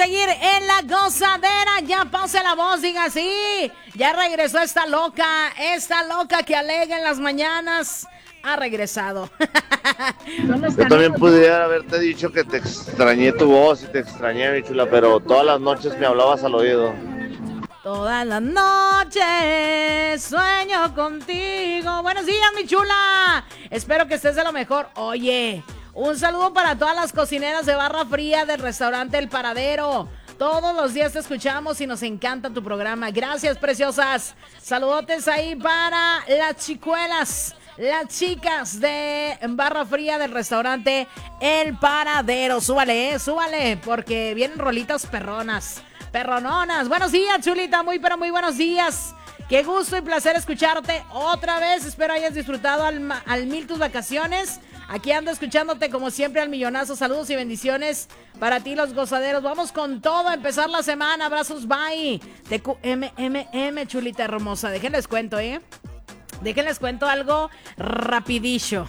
seguir en la gozadera. Ya pause la voz, diga sí. Ya regresó esta loca que alega en las mañanas. Ha regresado. Yo también pudiera haberte dicho que te extrañé tu voz y te extrañé, mi chula, pero todas las noches me hablabas al oído. Todas las noches sueño contigo. Buenos días, mi chula. Espero que estés de lo mejor. Oye, un saludo para todas las cocineras de barra fría del restaurante El Paradero. Todos los días te escuchamos y nos encanta tu programa. Gracias, preciosas. Saludotes ahí para las chicuelas, las chicas de barra fría del restaurante El Paradero. Súbale, súbale, porque vienen rolitas perrononas. Buenos días, chulita, muy pero muy buenos días. Qué gusto y placer escucharte otra vez. Espero hayas disfrutado al mil tus vacaciones. Aquí ando escuchándote como siempre al millonazo. Saludos y bendiciones para ti, los gozaderos. Vamos con todo a empezar la semana. Abrazos, bye. TQMMM, chulita hermosa. Déjenles cuento, Déjenles cuento algo rapidillo.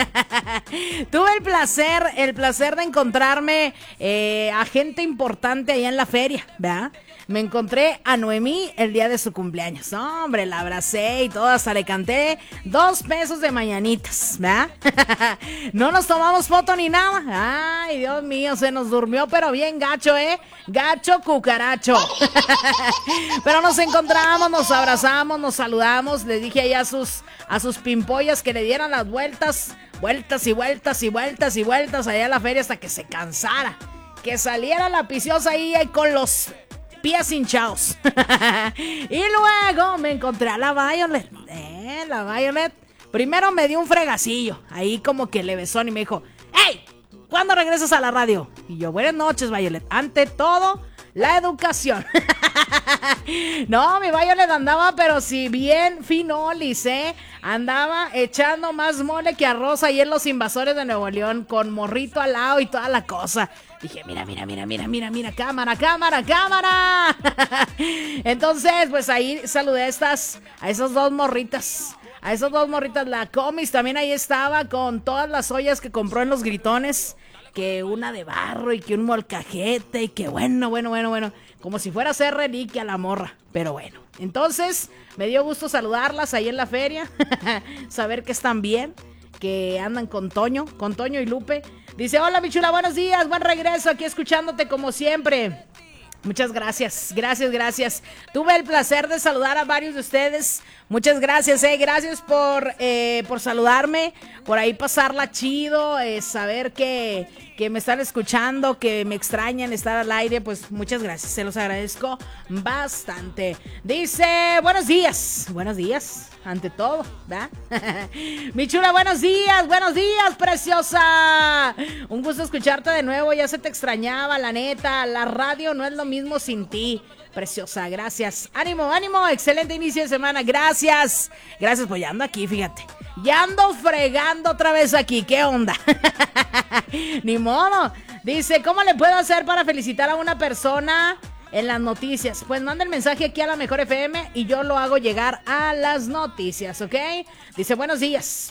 Tuve el placer de encontrarme a gente importante allá en la feria, ¿verdad? Me encontré a Noemí el día de su cumpleaños. No, hombre, la abracé y todo, hasta le canté 2 pesos de mañanitas, ¿verdad? No nos tomamos foto ni nada. Ay, Dios mío, se nos durmió, pero bien gacho, gacho cucaracho. Pero nos encontramos, nos abrazamos, nos saludamos. Les dije ahí a sus pimpollas que le dieran las vueltas y vueltas allá a la feria hasta que se cansara. Que saliera la piciosa ahí con los pies hinchados. Y luego me encontré a la Violet. La Violet. Primero me dio un fregacillo. Ahí como que le besó y me dijo: ¡Hey! ¿Cuándo regresas a la radio? Y yo: buenas noches, Violet. Ante todo, la educación. No, mi Violet andaba, pero si bien finolis, andaba echando más mole que arroz ahí en los Invasores de Nuevo León, con morrito al lado y toda la cosa. Dije: mira, cámara. Entonces, pues ahí saludé a esas dos morritas. A esas dos morritas, la Comis también ahí estaba con todas las ollas que compró en los Gritones. Que una de barro y que un molcajete y que bueno. Como si fuera a ser reliquia la morra, pero bueno. Entonces, me dio gusto saludarlas ahí en la feria. Saber que están bien, que andan con Toño y Lupe. Dice: hola, mi chula, buenos días, buen regreso, aquí escuchándote como siempre. Muchas gracias. Tuve el placer de saludar a varios de ustedes. Muchas gracias, gracias por saludarme, por ahí pasarla chido, saber que me están escuchando, que me extrañan estar al aire. Pues muchas gracias, se los agradezco bastante. Dice: buenos días, ante todo, ¿verdad? Mi chula, buenos días, preciosa. Un gusto escucharte de nuevo, ya se te extrañaba, la neta. La radio no es lo mismo sin ti. Preciosa, gracias. Ánimo, excelente inicio de semana. Gracias, pues ya ando aquí, fíjate. Ya ando fregando otra vez aquí, ¿qué onda? Ni modo. Dice: ¿cómo le puedo hacer para felicitar a una persona en las noticias? Pues manda el mensaje aquí a la Mejor FM y yo lo hago llegar a las noticias, ¿ok? Dice: buenos días.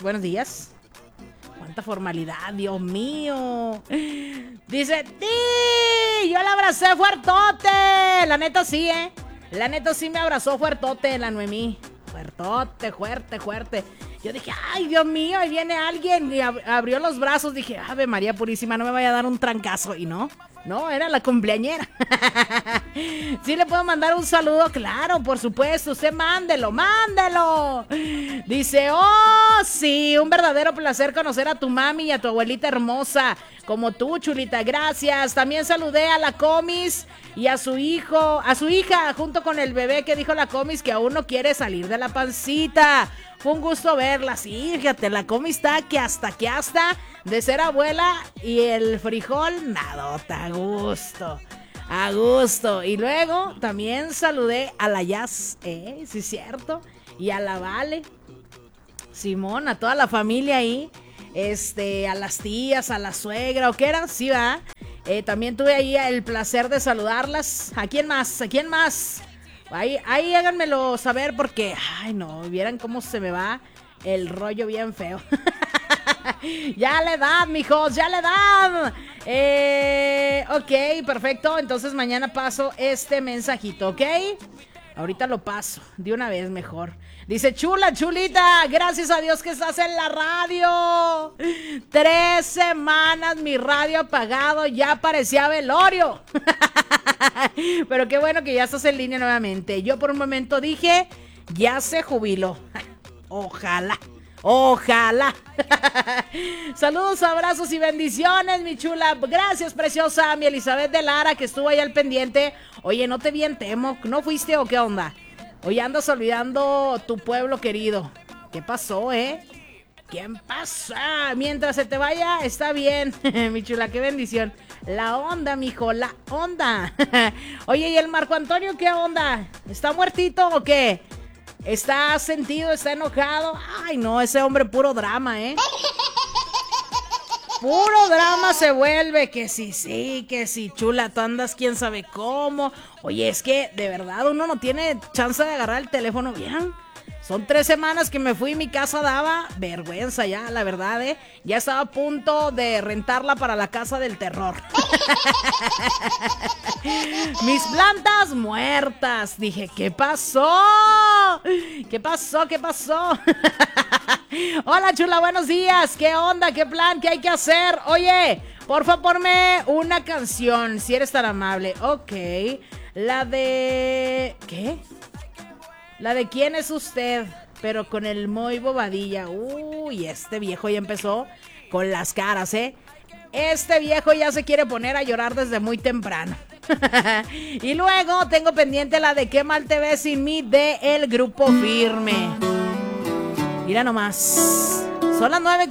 Cuánta formalidad, Dios mío. Dice: ¡sí! Yo la abracé fuertote. La neta sí, La neta sí me abrazó fuertote la Noemí. Fuertote, fuerte. Yo dije: ay, Dios mío, ahí viene alguien. Y abrió los brazos. Dije: Ave María Purísima, no me vaya a dar un trancazo. Y no, era la cumpleañera. ¿Sí le puedo mandar un saludo? Claro, por supuesto. Usted mándelo. Dice: oh, sí, un verdadero placer conocer a tu mami y a tu abuelita hermosa, como tú, chulita. Gracias. También saludé a la Comis y a su hija, junto con el bebé, que dijo la Comis que aún no quiere salir de la pancita. Fue un gusto verla. Sí, fíjate, la Comis está que hasta de ser abuela y el frijol, nadota, a gusto. Y luego también saludé a la Jazz, sí es cierto, y a la Vale, Simón, a toda la familia ahí, a las tías, a la suegra, ¿o qué era? Sí, va. También tuve ahí el placer de saludarlas. ¿A quién más? Ahí háganmelo saber, porque, ay no, vieran cómo se me va el rollo bien feo. Ya la edad, mijos, ya la edad. Ok, perfecto. Entonces mañana paso este mensajito, ¿ok? Ahorita lo paso, de una vez mejor. Dice, chulita, gracias a Dios que estás en la radio. 3 semanas mi radio apagado, ya parecía velorio. Pero qué bueno que ya estás en línea nuevamente. Yo por un momento dije, ya se jubiló. Ojalá. Saludos, abrazos y bendiciones, mi chula. Gracias, preciosa, mi Elizabeth de Lara, que estuvo ahí al pendiente. Oye, no te vi en Temoc, ¿no fuiste o qué onda? Hoy andas olvidando tu pueblo querido. ¿Qué pasó, ¿Quién pasa? Mientras se te vaya, está bien. Mi chula, qué bendición. La onda, mijo, la onda. Oye, ¿y el Marco Antonio qué onda? ¿Está muertito o qué? ¿Está sentido? ¿Está enojado? Ay, no, ese hombre puro drama, Puro drama se vuelve, que sí, que sí, chula, tú andas quién sabe cómo. Oye, es que de verdad uno no tiene chance de agarrar el teléfono bien. Son 3 semanas que me fui y mi casa daba vergüenza ya, la verdad, Ya estaba a punto de rentarla para la casa del terror. Mis plantas muertas. Dije, ¿qué pasó? ¿Qué pasó? Hola, chula, buenos días. ¿Qué onda? ¿Qué plan? ¿Qué hay que hacer? Oye, porfa, ponme una canción, si eres tan amable. Ok, la de... ¿Qué? La de ¿Quién es usted? Pero con el Moy Bobadilla. Uy, este viejo ya empezó con las caras, Este viejo ya se quiere poner a llorar desde muy temprano. Y luego tengo pendiente la de Qué mal te ves sin mí, de El Grupo Firme. Mira nomás. Son las